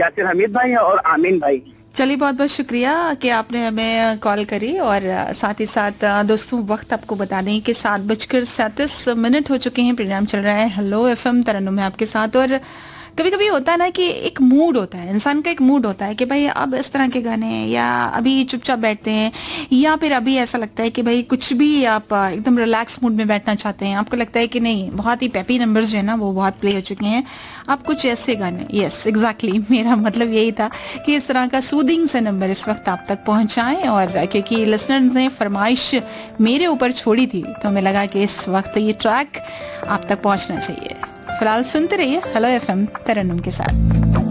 यासिर हमीद भाई और आमीन भाई। चलिए, बहुत बहुत शुक्रिया कि आपने हमें कॉल करी, और साथ ही साथ दोस्तों वक्त आपको बता दें कि 7:37 हो चुके हैं। प्रोग्राम चल रहा है हेलो एफएम तरन्नुम है आपके साथ। और कभी कभी होता है ना कि एक मूड होता है, इंसान का एक मूड होता है कि भाई अब इस तरह के गाने, या अभी चुपचाप बैठते हैं, या फिर अभी ऐसा लगता है कि भाई कुछ भी आप एकदम रिलैक्स मूड में बैठना चाहते हैं। आपको लगता है कि नहीं, बहुत ही पेपी नंबर्स जो है ना वो बहुत प्ले हो चुके हैं, आप कुछ ऐसे गाने, यस एग्जैक्टली मेरा मतलब यही था कि इस तरह का सूदिंग से नंबर इस वक्त आप तक पहुंचाएं। और क्योंकि लिसनर्स ने फरमाइश मेरे ऊपर छोड़ी थी, तो हमें लगा कि इस वक्त ये ट्रैक आप तक पहुंचना चाहिए। फिलहाल सुनते रहिए हेलो एफएम तरन्नुम के साथ।